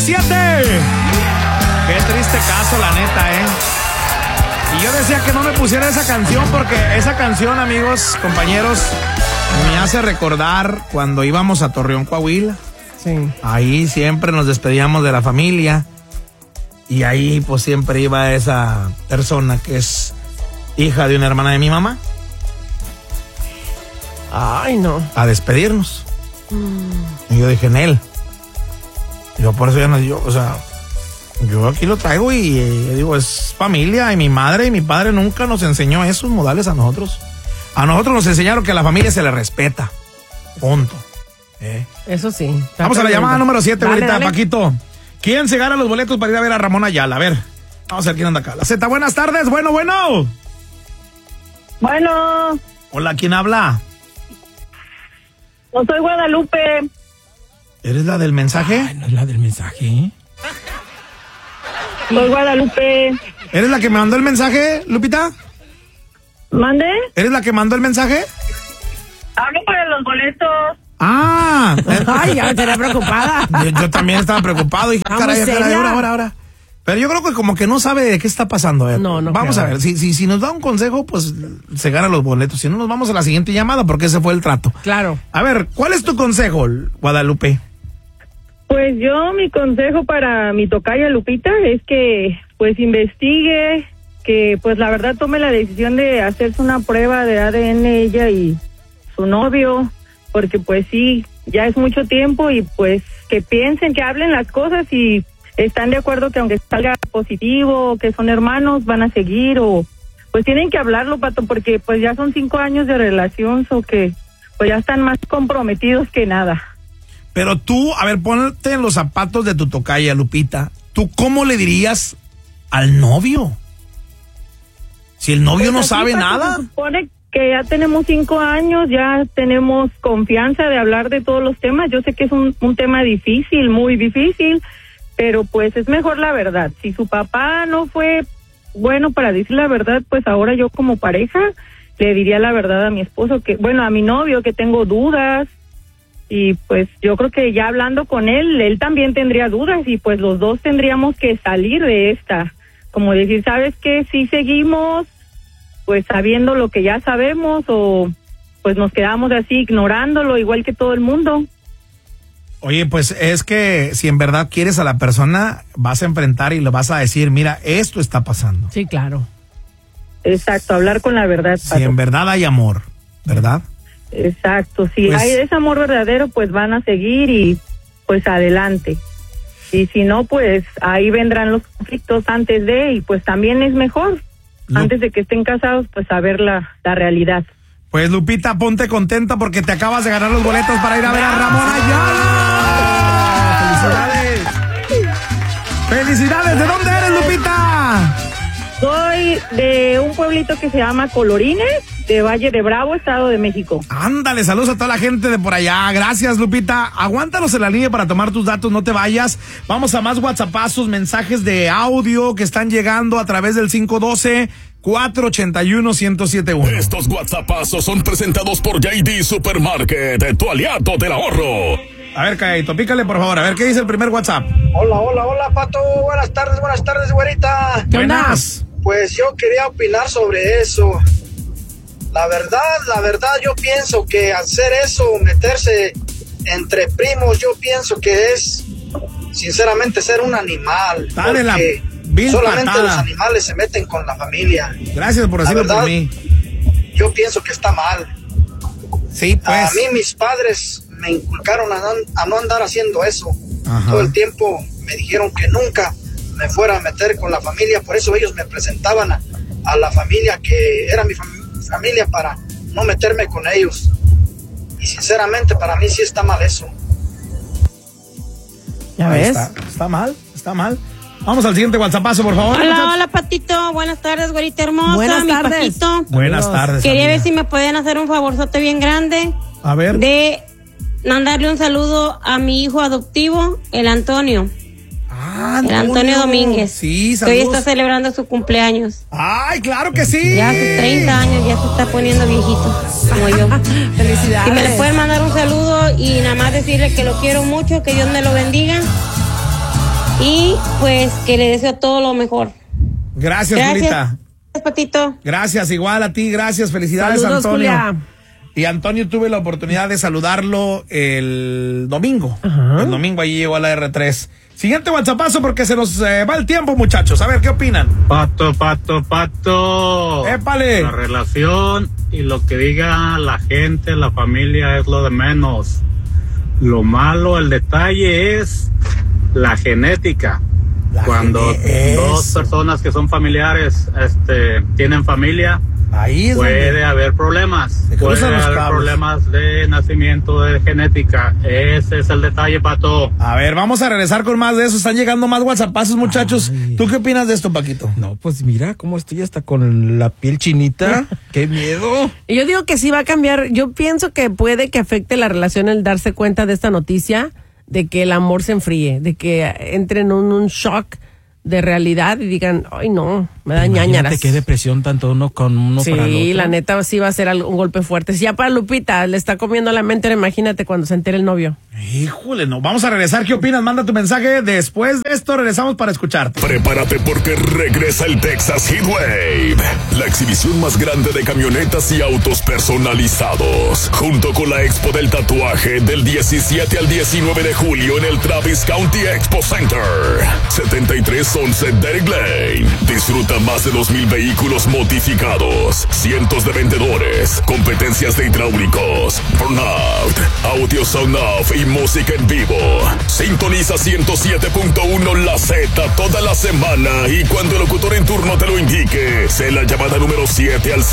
7. Qué triste caso, la neta, Y yo decía que no me pusiera esa canción porque esa canción, amigos, compañeros, me hace recordar cuando íbamos a Torreón, Coahuila. Sí. Ahí siempre nos despedíamos de la familia y ahí pues siempre iba esa persona que es hija de una hermana de mi mamá. Ay, no. A despedirnos. Y yo dije, Nel. Yo por eso ya no, yo aquí lo traigo y digo, es familia y mi madre y mi padre nunca nos enseñó esos modales a nosotros. A nosotros nos enseñaron que a la familia se le respeta. Punto. Eso sí. Vamos a la llamada número 7, Dale, ahorita, dale. Paquito. ¿Quién se gana los boletos para ir a ver a Ramón Ayala? A ver, vamos a ver quién anda acá. La Z, buenas tardes. Bueno. Bueno, Hola, ¿quién habla? yo soy Guadalupe. ¿Eres la del mensaje? Ay, no es la del mensaje. Soy Guadalupe. ¿Eres la que me mandó el mensaje, Lupita? ¿Mande? ¿Eres la que mandó el mensaje? Hablo para los boletos. Ah, Ay, ya me tenía preocupada. yo también estaba preocupado y Ah, caray, muy seria. ahora. Pero yo creo que como que no sabe de qué está pasando. No Vamos creo. a ver, si nos da un consejo, pues se gana los boletos. Si no, nos vamos a la siguiente llamada porque ese fue el trato. Claro. A ver, ¿cuál es tu consejo, Guadalupe? Pues mi consejo para mi tocaya Lupita es que pues investigue, que pues la verdad tome la decisión de hacerse una prueba de ADN ella y su novio, porque pues sí, ya es mucho tiempo y pues que piensen, que hablen las cosas y están de acuerdo que aunque salga positivo, que son hermanos, van a seguir o pues tienen que hablarlo, Pato, porque pues ya son 5 años de relación, o que pues ya están más comprometidos que nada. Pero tú, a ver, ponte en los zapatos de tu tocaya, Lupita. ¿Tú cómo le dirías al novio? Si el novio Pues no así, sabe Pato, nada. se supone que ya tenemos 5 años, ya tenemos confianza de hablar de todos los temas. Yo sé que es un tema difícil, muy difícil, pero pues es mejor la verdad. Si su papá no fue bueno para decir la verdad, pues ahora yo como pareja le diría la verdad a mi esposo, que bueno, a mi novio, que tengo dudas. Y pues yo creo que ya hablando con él también tendría dudas y pues los dos tendríamos que salir de esta. Como decir, ¿sabes qué? Si seguimos pues sabiendo lo que ya sabemos o pues nos quedamos así ignorándolo igual que todo el mundo. Oye, pues es que si en verdad quieres a la persona, vas a enfrentar y le vas a decir, mira, esto está pasando. Sí, claro. Exacto, hablar con la verdad, Pato. Si en verdad hay amor, ¿verdad? Exacto, si Pues- hay ese amor verdadero, pues van a seguir y pues adelante. Y si no, pues ahí vendrán los conflictos antes de, y pues también es mejor, No. antes de que estén casados, pues saber la realidad. Pues Lupita, ponte contenta porque te acabas de ganar los boletos para ir a ver a Ramón Ayala. ¡Felicidades! ¡Felicidades! ¿De dónde eres, Lupita? Soy de un pueblito que se llama Colorines, de Valle de Bravo, Estado de México. Ándale, saludos a toda la gente de por allá. Gracias, Lupita. Aguántanos en la línea para tomar tus datos, no te vayas. Vamos a más WhatsAppazos, mensajes de audio que están llegando a través del 512-481-1071. Estos WhatsAppazos son presentados por JD Supermarket, tu aliado del ahorro. A ver, Caito, pícale por favor. A ver, ¿qué dice el primer WhatsApp? Hola, Pato. Buenas tardes, güerita. ¿Qué onda? Buenas. Pues yo quería opinar sobre eso. La verdad, yo pienso que hacer eso, meterse entre primos, yo pienso que es, sinceramente, ser un animal. Dale la porque vil solamente patada. los animales se meten con la familia. Gracias por decirlo La verdad, por mí. Yo pienso que está mal. Sí, pues. A mí mis padres me inculcaron a no andar haciendo eso. Ajá. Todo el tiempo me dijeron que nunca me fuera a meter con la familia, por eso ellos me presentaban a la familia que era mi familia para no meterme con ellos. Y sinceramente para mí sí está mal eso. ¿Ya Ahí ves? Está mal. Vamos al siguiente WhatsAppazo, por favor. Hola, Patito. Buenas tardes, güerita hermosa. Buenas mi tardes. Paquito. Buenas tardes. Quería amiga. ver si me pueden hacer un favorzote bien grande A ver. de mandarle un saludo a mi hijo adoptivo, el Antonio. El Antonio Domínguez. Sí, Que hoy saludos. está celebrando su cumpleaños. Ay, claro que sí. Ya hace 30 años, ya se está poniendo viejito, como yo. Felicidades. Si me le pueden mandar un saludo y nada más decirle que lo quiero mucho, que Dios me lo bendiga. Y pues que le deseo todo lo mejor. Gracias, Julita. Gracias, Patito. Gracias, igual a ti, gracias, felicidades. Saludos, Antonio. Julia. Y Antonio, tuve la oportunidad de saludarlo el domingo. Ajá. El domingo allí llegó a la R3. Siguiente WhatsAppazo porque se nos va el tiempo, muchachos. A ver, ¿qué opinan? Pato. ¡Épale! La relación y lo que diga la gente, la familia es lo de menos. Lo malo, el detalle es la genética. Cuando dos personas que son familiares tienen familia, ahí puede haber problemas. Puede haber problemas de nacimiento, de genética. Ese es el detalle, Pato. A ver, vamos a regresar con más de eso. Están llegando más WhatsAppazos, muchachos. ¿Tú qué opinas de esto, Paquito? No, pues mira cómo estoy hasta con la piel chinita. ¡Qué miedo! Yo digo que sí va a cambiar. Yo pienso que puede que afecte la relación el darse cuenta de esta noticia, de que el amor se enfríe, de que entren en un shock de realidad y digan, ay no, me da ñañaras. Qué depresión tanto uno con uno para el otro. Sí, la neta sí va a ser un golpe fuerte. Si ya para Lupita le está comiendo la mente, imagínate cuando se entere el novio. Híjole, no. Vamos a regresar. ¿Qué opinas? Manda tu mensaje. Después de esto regresamos para escucharte. Prepárate porque regresa el Texas Heatwave, la exhibición más grande de camionetas y autos personalizados, junto con la Expo del Tatuaje del 17 al 19 de julio en el Travis County Expo Center. 7311 Derek Lane. Disfruta más de 2,000 vehículos modificados, cientos de vendedores, competencias de hidráulicos, burnout, audio sound off y música en vivo. Sintoniza 107.1 La Z toda la semana y cuando el locutor en turno te lo indique, sé la llamada número 7 al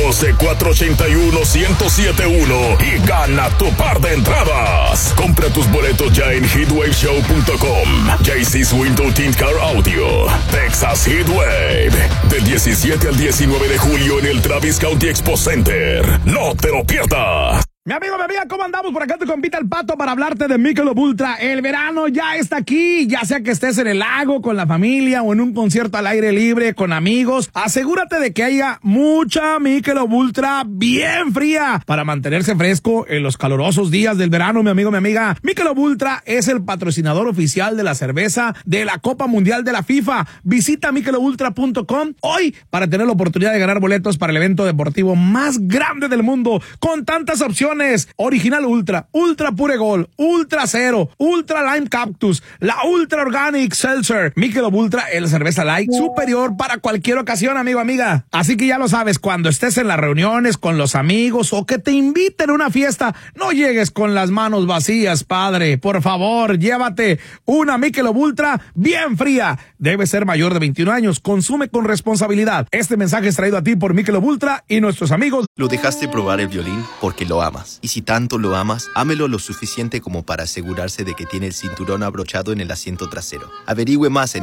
512-481-1071 y gana tu par de entradas. Compra tus boletos ya en heatwaveshow.com. JC's Window Tint Car Audio. Texas Heatwave. Del 17 al 19 de julio en el Travis County Expo Center. No te lo pierdas. Mi amigo, mi amiga, ¿cómo andamos? Por acá te compita el Pato para hablarte de Michelob Ultra. El verano ya está aquí, ya sea que estés en el lago con la familia o en un concierto al aire libre con amigos. Asegúrate de que haya mucha Michelob Ultra bien fría para mantenerse fresco en los calurosos días del verano, mi amigo, mi amiga. Michelob Ultra es el patrocinador oficial de la cerveza de la Copa Mundial de la FIFA. Visita michelobultra.com hoy para tener la oportunidad de ganar boletos para el evento deportivo más grande del mundo con tantas opciones. Original Ultra, Ultra Pure Gold, Ultra Cero, Ultra Lime Cactus, la Ultra Organic Seltzer. Michelob Ultra es la cerveza light superior para cualquier ocasión, amigo, amiga. Así que ya lo sabes, cuando estés en las reuniones con los amigos o que te inviten a una fiesta, no llegues con las manos vacías, padre. Por favor, llévate una Michelob Ultra bien fría. Debe ser mayor de 21 años. Consume con responsabilidad. Este mensaje es traído a ti por Michelob Ultra y nuestros amigos. Lo dejaste probar el violín porque lo amas. Y si tanto lo amas, ámelo lo suficiente como para asegurarse de que tiene el cinturón abrochado en el asiento trasero. Averigüe más en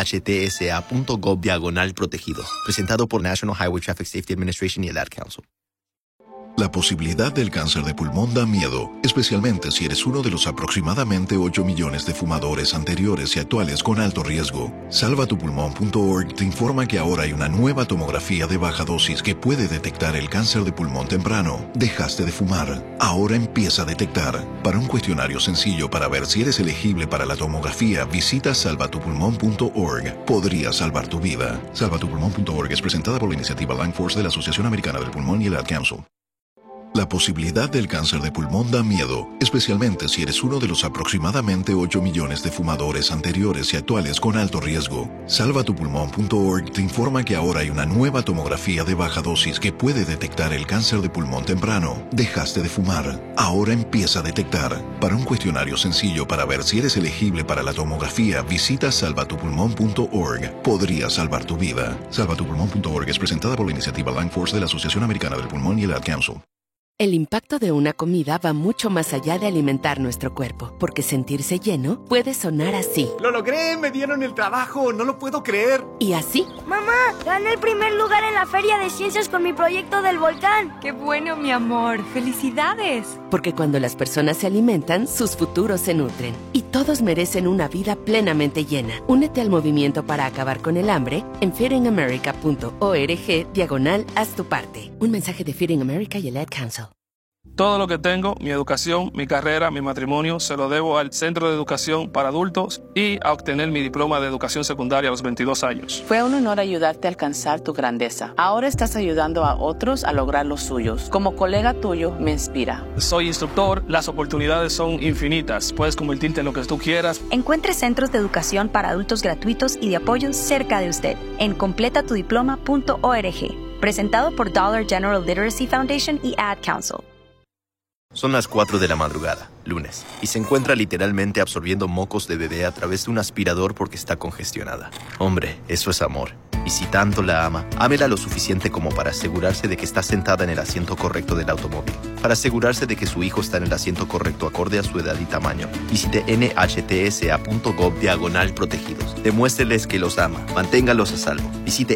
nhtsa.gov/protegido. Presentado por National Highway Traffic Safety Administration y el Ad Council. La posibilidad del cáncer de pulmón da miedo, especialmente si eres uno de los aproximadamente 8 millones de fumadores anteriores y actuales con alto riesgo. Salvatupulmón.org te informa que ahora hay una nueva tomografía de baja dosis que puede detectar el cáncer de pulmón temprano. Dejaste de fumar, ahora empieza a detectar. Para un cuestionario sencillo para ver si eres elegible para la tomografía, visita salvatupulmón.org. Podría salvar tu vida. Salvatupulmón.org es presentada por la iniciativa Lung Force de la Asociación Americana del Pulmón y el Ad Council. La posibilidad del cáncer de pulmón da miedo, especialmente si eres uno de los aproximadamente 8 millones de fumadores anteriores y actuales con alto riesgo. Salvatupulmón.org te informa que ahora hay una nueva tomografía de baja dosis que puede detectar el cáncer de pulmón temprano. Dejaste de fumar, ahora empieza a detectar. Para un cuestionario sencillo para ver si eres elegible para la tomografía, visita salvatupulmón.org. Podría salvar tu vida. Salvatupulmón.org es presentada por la iniciativa Lung Force de la Asociación Americana del Pulmón y el Ad Council. El impacto de una comida va mucho más allá de alimentar nuestro cuerpo, porque sentirse lleno puede sonar así. ¡Lo logré! ¡Me dieron el trabajo! ¡No lo puedo creer! Y así. ¡Mamá! ¡Gané el primer lugar en la Feria de Ciencias con mi proyecto del volcán! ¡Qué bueno, mi amor! ¡Felicidades! Porque cuando las personas se alimentan, sus futuros se nutren. Y todos merecen una vida plenamente llena. Únete al movimiento para acabar con el hambre en feedingamerica.org/haz tu parte. Un mensaje de Feeding America y el Ad Council. Todo lo que tengo, mi educación, mi carrera, mi matrimonio, se lo debo al Centro de Educación para Adultos y a obtener mi diploma de educación secundaria a los 22 años. Fue un honor ayudarte a alcanzar tu grandeza. Ahora estás ayudando a otros a lograr los suyos. Como colega tuyo, me inspira. Soy instructor, las oportunidades son infinitas. Puedes convertirte en lo que tú quieras. Encuentre centros de educación para adultos gratuitos y de apoyo cerca de usted en completatudiploma.org. Presentado por Dollar General Literacy Foundation y Ad Council. Son las 4 de la madrugada, lunes, y se encuentra literalmente absorbiendo mocos de bebé a través de un aspirador porque está congestionada. Hombre, eso es amor. Y si tanto la ama, ámela lo suficiente como para asegurarse de que está sentada en el asiento correcto del automóvil. Para asegurarse de que su hijo está en el asiento correcto acorde a su edad y tamaño. Visite nhtsa.gov/protegidos. Demuéstreles que los ama. Manténgalos a salvo. Visite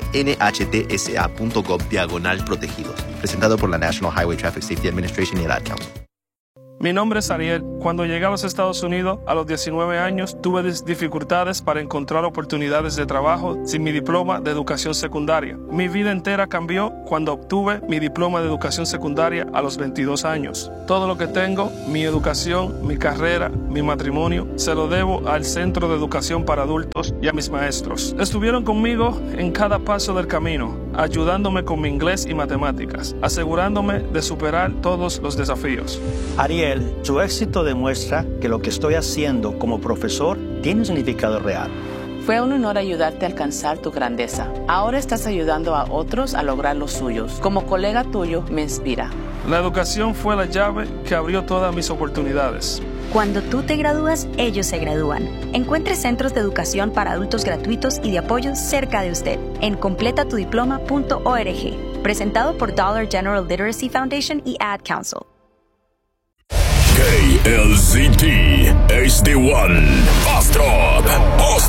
nhtsa.gov/protegidos. Presentado por la National Highway Traffic Safety Administration y el Ad Council. Mi nombre es Ariel. Cuando llegué a los Estados Unidos, a los 19 años, tuve dificultades para encontrar oportunidades de trabajo sin mi diploma de educación secundaria. Mi vida entera cambió cuando obtuve mi diploma de educación secundaria a los 22 años. Todo lo que tengo, mi educación, mi carrera, mi matrimonio, se lo debo al Centro de Educación para Adultos y a mis maestros. Estuvieron conmigo en cada paso del camino, ayudándome con mi inglés y matemáticas, asegurándome de superar todos los desafíos. Ariel, su éxito demuestra que lo que estoy haciendo como profesor tiene un significado real. Fue un honor ayudarte a alcanzar tu grandeza. Ahora estás ayudando a otros a lograr los suyos. Como colega tuyo, me inspira. La educación fue la llave que abrió todas mis oportunidades. Cuando tú te gradúas, ellos se gradúan. Encuentre centros de educación para adultos gratuitos y de apoyo cerca de usted en completatudiploma.org. Presentado por Dollar General Literacy Foundation y Ad Council. KLZT HD1 Ostrov.